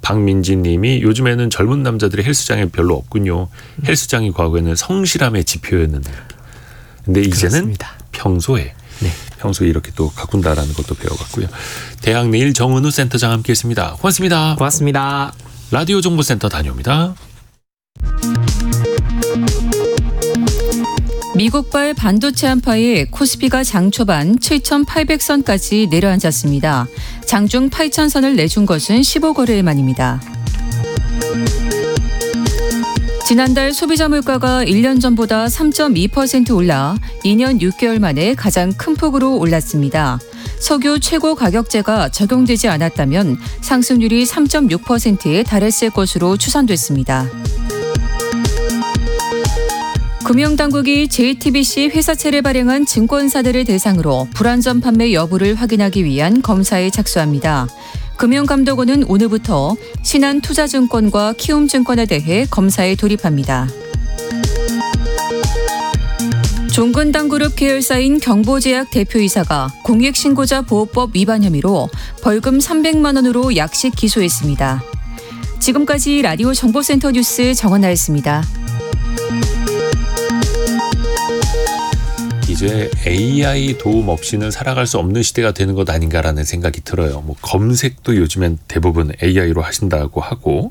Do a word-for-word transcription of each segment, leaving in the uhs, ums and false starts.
박민진 님이 요즘에는 젊은 남자들이 헬스장에 별로 없군요. 헬스장이 과거에는 성실함의 지표였는데 근데 이제는 그렇습니다. 평소에 네. 평소에 이렇게 또 가꾼다라는 것도 배워갔고요. 대학 내일 정은우 센터장 함께했습니다. 고맙습니다. 고맙습니다. 라디오 정보센터 다녀옵니다. 미국발 반도체 한파에 코스피가 장 초반 칠천팔백 선까지 내려앉았습니다. 장중 팔천 선을 내준 것은 십오 거래일 만입니다. 지난달 소비자 물가가 일 년 전보다 삼 점 이 퍼센트 올라 이 년 육 개월 만에 가장 큰 폭으로 올랐습니다. 석유 최고 가격제가 적용되지 않았다면 상승률이 삼 점 육 퍼센트에 달했을 것으로 추산됐습니다. 금융당국이 제이티비씨 회사채를 발행한 증권사들을 대상으로 불안전 판매 여부를 확인하기 위한 검사에 착수합니다. 금융감독원은 오늘부터 신한투자증권과 키움증권에 대해 검사에 돌입합니다. 종근당그룹 계열사인 경보제약 대표이사가 공익신고자 보호법 위반 혐의로 벌금 삼백만 원으로 약식 기소했습니다. 지금까지 라디오 정보센터 뉴스 정원나였습니다. 이제 에이아이 도움 없이는 살아갈 수 없는 시대가 되는 것 아닌가라는 생각이 들어요. 뭐 검색도 요즘엔 대부분 에이아이로 하신다고 하고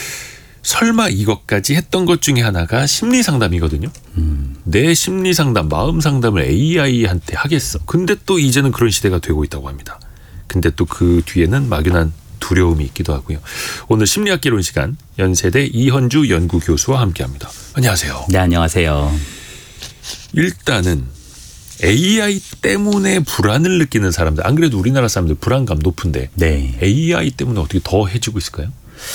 설마 이것까지 했던 것 중에 하나가 심리 상담이거든요. 음. 내 심리 상담, 마음 상담을 에이아이한테 하겠어. 근데 또 이제는 그런 시대가 되고 있다고 합니다. 근데 또 그 뒤에는 막연한 두려움이 있기도 하고요. 오늘 심리학개론 시간 연세대 이현주 연구교수와 함께합니다. 안녕하세요. 네, 안녕하세요. 일단은 에이아이 때문에 불안을 느끼는 사람들, 안 그래도 우리나라 사람들 불안감 높은데 네. 에이아이 때문에 어떻게 더 해지고 있을까요?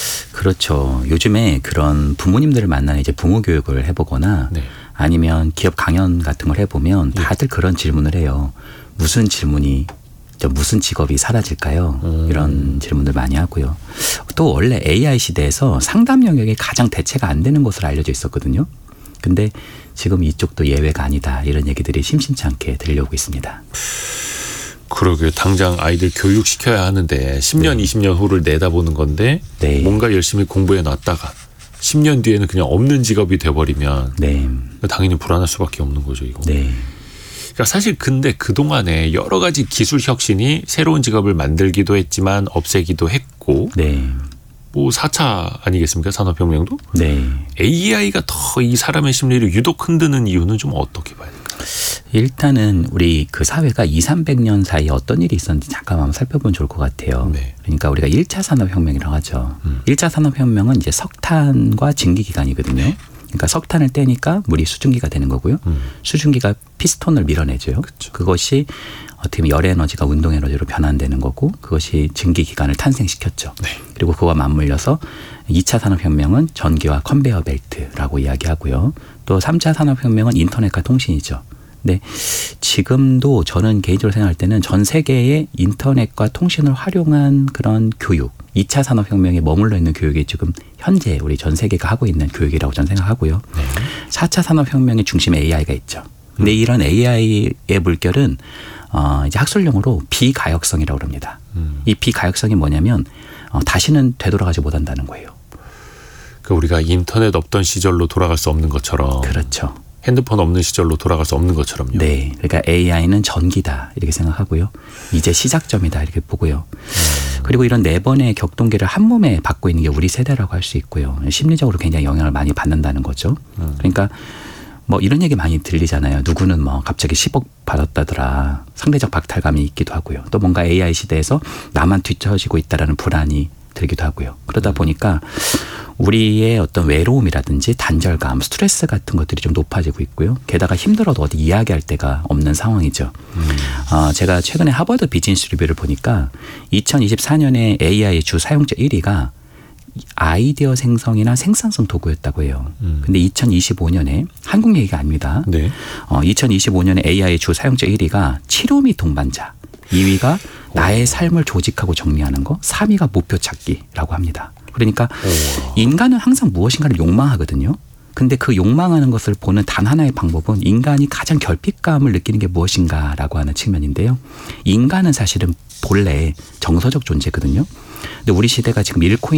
그렇죠. 요즘에 그런 부모님들을 만나는 이제 부모 교육을 해보거나 네. 아니면 기업 강연 같은 걸 해보면 다들 그런 질문을 해요. 무슨 질문이 무슨 직업이 사라질까요? 음. 이런 질문들 많이 하고요. 또 원래 에이아이 시대에서 상담 영역이 가장 대체가 안 되는 것으로 알려져 있었거든요. 근데 지금 이쪽도 예외가 아니다. 이런 얘기들이 심심치 않게 들려오고 있습니다. 그러게요. 당장 아이들 교육시켜야 하는데 십 년, 네. 이십 년 후를 내다보는 건데 네. 뭔가 열심히 공부해 놨다가 십 년 뒤에는 그냥 없는 직업이 돼버리면 네. 당연히 불안할 수밖에 없는 거죠. 이거. 네. 그러니까 사실 근데 그동안에 여러 가지 기술 혁신이 새로운 직업을 만들기도 했지만 없애기도 했고 네. 뭐 사 차 아니겠습니까? 산업혁명도? 네. 에이아이가 더 이 사람의 심리를 유독 흔드는 이유는 좀 어떻게 봐야 될까요? 일단은 우리 그 사회가 이삼백 년 사이에 어떤 일이 있었는지 잠깐 한번 살펴보면 좋을 것 같아요. 네. 그러니까 우리가 일 차 산업혁명이라고 하죠. 음. 일 차 산업혁명은 이제 석탄과 증기기관이거든요. 네. 그러니까 석탄을 떼니까 물이 수증기가 되는 거고요. 음. 수증기가 피스톤을 밀어내줘요. 그쵸. 그것이 어떻게 보면 열 에너지가 운동 에너지로 변환되는 거고 그것이 증기기관을 탄생시켰죠. 네. 그리고 그와 맞물려서 이 차 산업혁명은 전기와 컨베이어 벨트라고 이야기하고요. 또 삼 차 산업혁명은 인터넷과 통신이죠. 근데 지금도 저는 개인적으로 생각할 때는 전 세계의 인터넷과 통신을 활용한 그런 교육, 이 차 산업혁명에 머물러 있는 교육이 지금 현재 우리 전 세계가 하고 있는 교육이라고 저는 생각하고요. 네. 사 차 산업혁명의 중심에 에이아이가 있죠. 근데 음. 이런 에이아이의 물결은 어, 이제 학술용어로 비가역성이라고 합니다. 음. 이 비가역성이 뭐냐면 어, 다시는 되돌아가지 못한다는 거예요. 그러니까 우리가 인터넷 없던 시절로 돌아갈 수 없는 것처럼. 그렇죠. 핸드폰 없는 시절로 돌아갈 수 없는 것처럼요. 네. 그러니까 에이아이는 전기다 이렇게 생각하고요. 이제 시작점이다 이렇게 보고요. 음. 그리고 이런 네 번의 격동기를 한 몸에 받고 있는 게 우리 세대라고 할 수 있고요. 심리적으로 굉장히 영향을 많이 받는다는 거죠. 음. 그러니까 뭐 이런 얘기 많이 들리잖아요. 누구는 뭐 갑자기 십억 받았다더라. 상대적 박탈감이 있기도 하고요. 또 뭔가 에이아이 시대에서 나만 뒤처지고 있다라는 불안이 들기도 하고요. 그러다 보니까 우리의 어떤 외로움이라든지 단절감, 스트레스 같은 것들이 좀 높아지고 있고요. 게다가 힘들어도 어디 이야기할 데가 없는 상황이죠. 음. 어, 제가 최근에 하버드 비즈니스 리뷰를 보니까 이천이십사 년에 에이아이 주 사용자 일 위가 아이디어 생성이나 생산성 도구였다고 해요. 음. 근데 이천이십오 년에 한국 얘기가 아닙니다. 네. 어, 이천이십오 년에 에이아이 주 사용자 일 위가 치료 및 동반자, 이 위가 나의 삶을 조직하고 정리하는 거, 삼 위가 목표 찾기라고 합니다. 그러니까 오. 인간은 항상 무엇인가를 욕망하거든요. 근데 그 욕망하는 것을 보는 단 하나의 방법은 인간이 가장 결핍감을 느끼는 게 무엇인가라고 하는 측면인데요. 인간은 사실은 본래 정서적 존재거든요. 근데 우리 시대가 지금 잃고